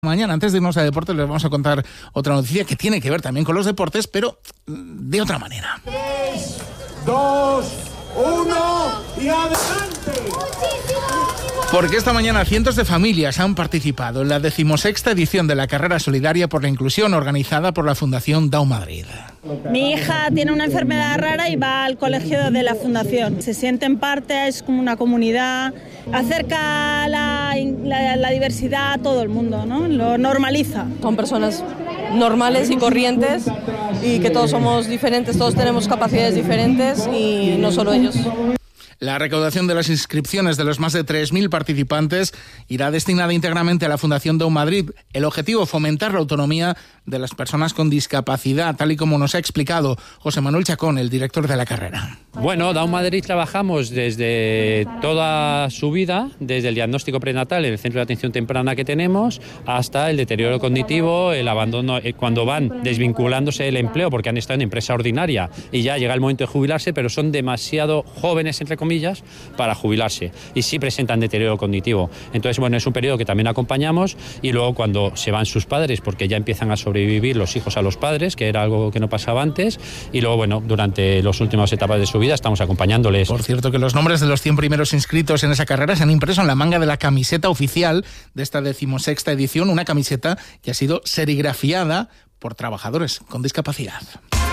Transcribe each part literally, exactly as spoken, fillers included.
Mañana, antes de irnos a deportes, les vamos a contar otra noticia que tiene que ver también con los deportes, pero de otra manera. tres, dos, uno y adelante. Porque esta mañana cientos de familias han participado en la decimosexta edición de la Carrera Solidaria por la Inclusión organizada por la Fundación Dao Madrid. Mi hija tiene una enfermedad rara y va al colegio de la Fundación. Se siente en parte, es como una comunidad, acerca la, la, la diversidad a todo el mundo, ¿no? Lo normaliza. Son personas normales y corrientes y que todos somos diferentes, todos tenemos capacidades diferentes y no solo ellos. La recaudación de las inscripciones de los más de tres mil participantes irá destinada íntegramente a la Fundación Dao Madrid. El objetivo, fomentar la autonomía de las personas con discapacidad, tal y como nos ha explicado José Manuel Chacón, el director de la carrera. Bueno, Dao Madrid trabajamos desde toda su vida, desde el diagnóstico prenatal en el centro de atención temprana que tenemos, hasta el deterioro cognitivo, el abandono, cuando van desvinculándose del empleo porque han estado en empresa ordinaria y ya llega el momento de jubilarse, pero son demasiado jóvenes, entre comillas, para jubilarse y sí presentan deterioro cognitivo. Entonces, bueno, es un periodo que también acompañamos y luego cuando se van sus padres, porque ya empiezan a sobrevivir los hijos a los padres, que era algo que no pasaba antes, y luego, bueno, durante las últimas etapas de su vida estamos acompañándoles. Por cierto, que los nombres de los cien primeros inscritos en esa carrera se han impreso en la manga de la camiseta oficial de esta decimosexta edición, una camiseta que ha sido serigrafiada por trabajadores con discapacidad.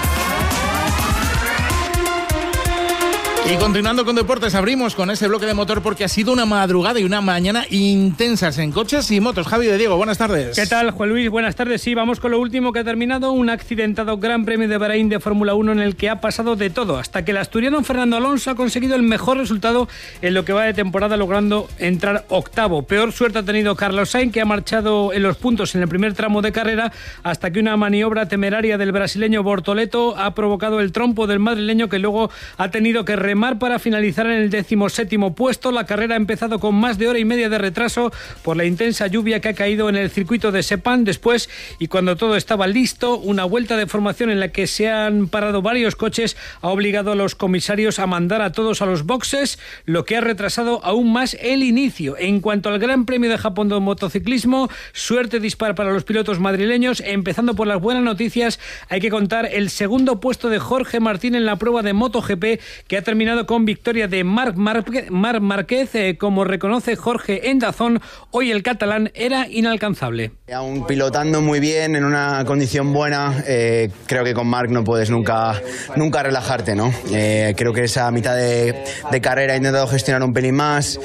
Y continuando con deportes, abrimos con ese bloque de motor porque ha sido una madrugada y una mañana intensas en coches y motos. Javi de Diego, buenas tardes. ¿Qué tal, Juan Luis? Buenas tardes. Sí, vamos con lo último que ha terminado, un accidentado Gran Premio de Bahrein de Fórmula uno en el que ha pasado de todo, hasta que el asturiano Fernando Alonso ha conseguido el mejor resultado en lo que va de temporada, logrando entrar octavo. Peor suerte ha tenido Carlos Sainz, que ha marchado en los puntos en el primer tramo de carrera, hasta que una maniobra temeraria del brasileño Bortoleto ha provocado el trompo del madrileño, que luego ha tenido que remar para finalizar en el decimoséptimo puesto. La carrera ha empezado con más de hora y media de retraso por la intensa lluvia que ha caído en el circuito de Sepang. Después, y cuando todo estaba listo, una vuelta de formación en la que se han parado varios coches ha obligado a los comisarios a mandar a todos a los boxes, lo que ha retrasado aún más el inicio. En cuanto al Gran Premio de Japón de motociclismo, suerte dispar para los pilotos madrileños. Empezando por las buenas noticias, hay que contar el segundo puesto de Jorge Martín en la prueba de MotoGP, que ha terminado con victoria de Marc Márquez, Marc Márquez eh, como reconoce Jorge en Dazón. Hoy el catalán era inalcanzable. Aún pilotando muy bien, en una condición buena, eh, creo que con Marc no puedes nunca, nunca relajarte, ¿no? Eh, creo que esa mitad de, de carrera he intentado gestionar un pelín más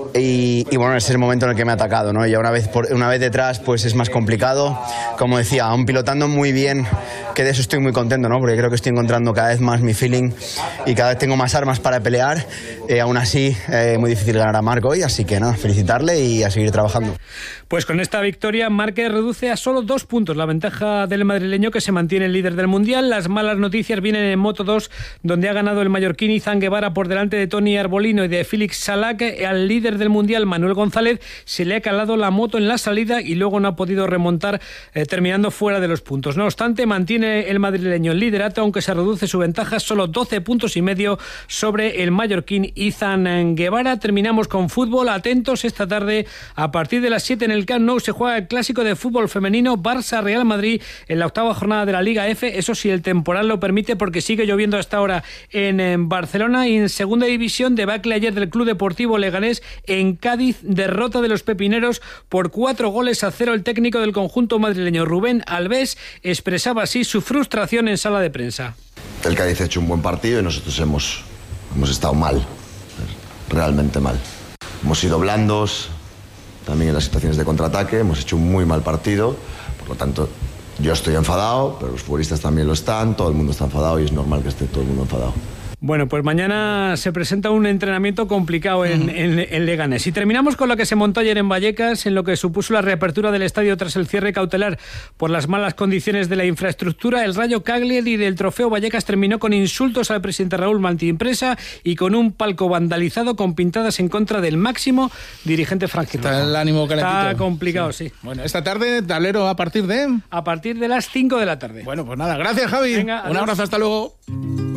y, y bueno, ese es el momento en el que me ha atacado, ¿no? Ya una vez, por, una vez detrás pues es más complicado. Como decía, aún pilotando muy bien, que de eso estoy muy contento, ¿no? Porque creo que estoy encontrando cada vez más mi feeling y cada vez tengo más armas para pelear. Eh, aún así, eh, muy difícil ganar a Marc hoy, así que nada, felicitarle y a seguir trabajando. Pues con esta victoria, Márquez reduce a solo dos puntos la ventaja del madrileño, que se mantiene el líder del Mundial. Las malas noticias vienen en Moto dos, donde ha ganado el mallorquín Izan Guevara por delante de Toni Arbolino y de Félix Salac. Al líder del Mundial, Manuel González, se le ha calado la moto en la salida y luego no ha podido remontar, eh, terminando fuera de los puntos. No obstante, mantiene el madrileño el liderato, aunque se reduce su ventaja solo doce puntos y medio sobre el mallorquín Izan Guevara. Terminamos con fútbol. Atentos, esta tarde a partir de las siete en el Camp Nou se juega el clásico de fútbol femenino Barça-Real Madrid en la octava jornada de la Liga F. Eso si el temporal lo permite, porque sigue lloviendo hasta ahora en, en Barcelona. Y en segunda división, debacle ayer del Club Deportivo Leganés en Cádiz, derrota de los pepineros por cuatro goles a cero. El técnico del conjunto madrileño, Rubén Alves, expresaba así su frustración en sala de prensa. El Cádiz ha hecho un buen partido y nosotros hemos, hemos estado mal, realmente mal. Hemos sido blandos también en las situaciones de contraataque, hemos hecho un muy mal partido, por lo tanto yo estoy enfadado, pero los futbolistas también lo están, todo el mundo está enfadado y es normal que esté todo el mundo enfadado. Bueno, pues mañana se presenta un entrenamiento complicado en, en, en Leganés. Y terminamos con lo que se montó ayer en Vallecas, en lo que supuso la reapertura del estadio tras el cierre cautelar por las malas condiciones de la infraestructura. El Rayo Cagliari del Trofeo Vallecas terminó con insultos al presidente Raúl Martí-Empresa y con un palco vandalizado con pintadas en contra del máximo dirigente franjirrojo. Está el ánimo calentito. Está complicado, sí. sí. Bueno, esta tarde, tablero a partir de... A partir de las cinco de la tarde. Bueno, pues nada, gracias, Javi. Venga, un abrazo, hasta luego.